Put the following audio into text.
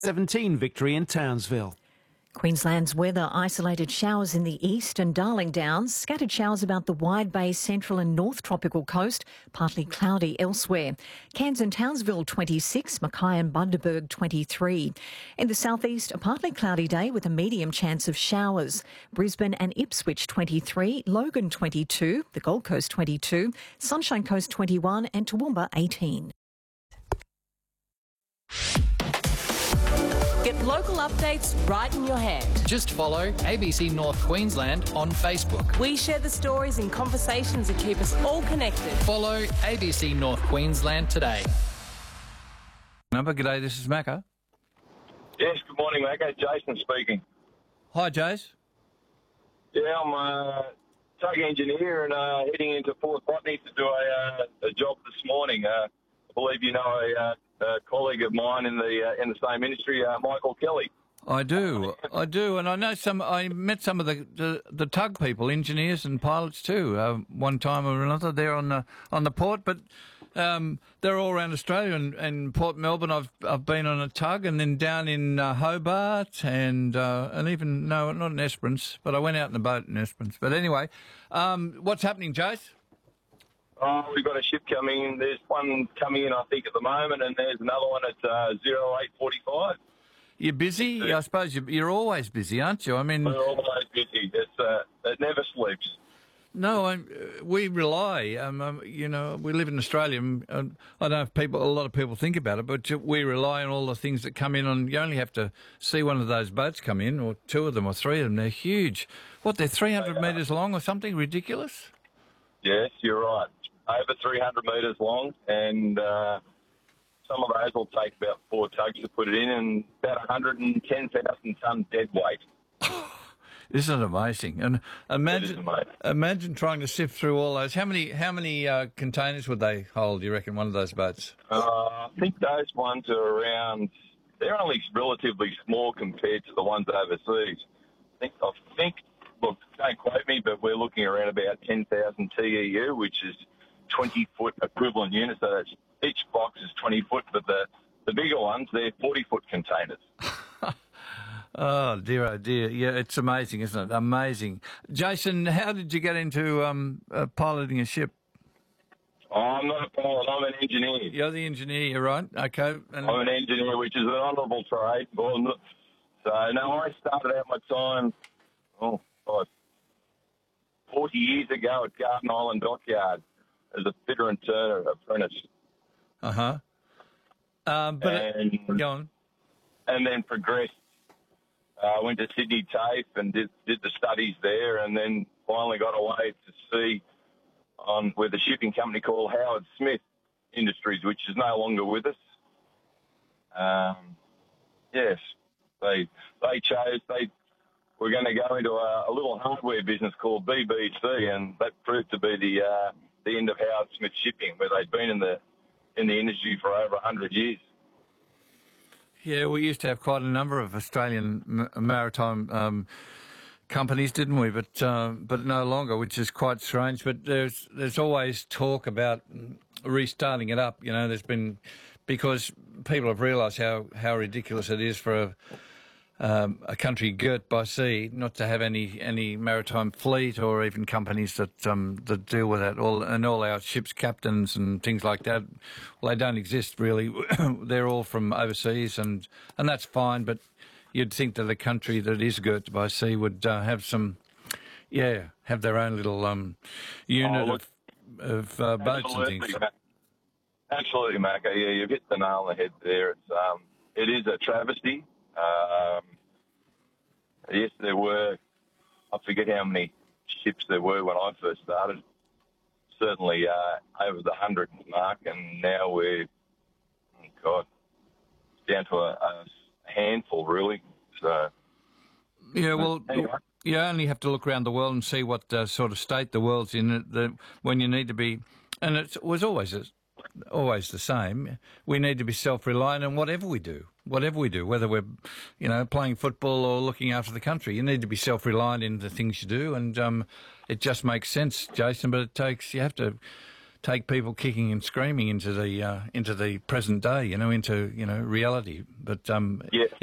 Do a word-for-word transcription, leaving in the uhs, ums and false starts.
seventeen victory in Townsville. Queensland's weather: isolated showers in the east and Darling Downs, scattered showers about the Wide Bay central and north tropical coast, partly cloudy elsewhere. Cairns and Townsville twenty-six, Mackay and Bundaberg twenty-three. In the southeast, a partly cloudy day with a medium chance of showers. Brisbane and Ipswich twenty-three, Logan twenty-two, the Gold Coast twenty-two, Sunshine Coast twenty-one and Toowoomba eighteen. Get local updates right in your hand. Just follow A B C North Queensland on Facebook. We share the stories and conversations that keep us all connected. Follow A B C North Queensland today. Number, g'day, this is Macca. Yes, good morning, Macca. Jason speaking. Hi, Jace. Yeah, I'm a tug engineer and uh, heading into Port Botany to do a, uh, a job this morning. Uh, I believe you know a, uh, a colleague of mine in the uh, in the same industry, uh, Michael Kelly. I do, I do, and I know some. I met some of the the, the tug people, engineers and pilots too. Uh, one time or another, there on the on the port, but um, they're all around Australia and, and Port Melbourne. I've I've been on a tug, and then down in uh, Hobart, and uh, and even no, not in Esperance, but I went out in a boat in Esperance. But anyway, um, what's happening, Jace? Oh, we've got a ship coming in. There's one coming in, I think, at the moment, and there's another one at uh, zero eight forty-five. You're busy? Yeah. I suppose you're, you're always busy, aren't you? I mean, we're always busy. It's, uh, it never sleeps. No, I, we rely. Um, um, you know, we live in Australia. And, uh, I don't know if people, a lot of people think about it, but we rely on all the things that come in. On you only have to see one of those boats come in, or two of them, or three of them. They're huge. What? They're three hundred they metres long, or something ridiculous? Yes, you're right. Over three hundred metres long, and uh, some of those will take about four tugs to put it in, and about one hundred ten thousand tonne dead weight. Isn't it amazing? And imagine, amazing. imagine trying to sift through all those. How many, how many uh, containers would they hold? Do you reckon one of those boats? Uh, I think those ones are around. They're only relatively small compared to the ones overseas. I think. I think. Look, don't quote me, but we're looking around about ten thousand T E U, which is twenty foot equivalent units. So that's, each box is twenty foot, but the, the bigger ones, they're forty foot containers. Oh, dear, oh, dear. Yeah, it's amazing, isn't it? Amazing. Jason, how did you get into um, uh, piloting a ship? Oh, I'm not a pilot, I'm an engineer. You're the engineer, you're right. Okay. And I'm an engineer, which is an honourable trade. So, no, I started out my time, oh, God, forty years ago at Garden Island Dockyard as a fitter and turner apprentice. Uh-huh. Um, but and, it, go on. And then progressed. I uh, went to Sydney TAFE and did, did the studies there, and then finally got away to see on with a shipping company called Howard Smith Industries, which is no longer with us. Um, yes, they they chose, they were going to go into a, a little hardware business called B B C, and that proved to be the uh, the end of Howard Smith Shipping, where they'd been in the in the industry for over one hundred years. Yeah, we used to have quite a number of Australian maritime um, companies, didn't we? But uh, but no longer, which is quite strange. But there's there's always talk about restarting it up. You know, there's been, because people have realised how, how ridiculous it is for a um, a country girt by sea not to have any any maritime fleet or even companies that um, that deal with that. All and all our ships' captains and things like that, well, they don't exist really. They're all from overseas, and and that's fine. But you'd think that a country that is girt by sea would uh, have some, yeah, have their own little um, unit oh, look, of, of uh, boats and things. Ma- absolutely, Macca. Yeah, you've hit the nail on the head there. It's um, it is a travesty. Um, yes, there were, I forget how many ships there were when I first started. Certainly uh, over the hundred mark, and now we're, oh God, down to a, a handful, really. So, yeah, well, anyway. You only have to look around the world and see what uh, sort of state the world's in. The, when you need to be, and it was always a, always the same. We need to be self-reliant in whatever we do. Whatever we do, whether we're, you know, playing football or looking after the country, you need to be self-reliant in the things you do, and um, it just makes sense, Jason. But it takes you have to take people kicking and screaming into the uh, into the present day, you know, into you know reality. But um, Yeah.